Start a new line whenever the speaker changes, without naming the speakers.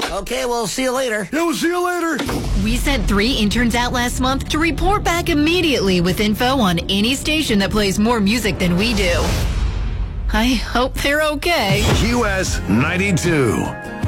Okay, we'll see you later.
Yeah, we'll see you later.
We sent 3 interns out last month to report back immediately with info on any station that plays more music than we do. I hope they're okay.
US 92.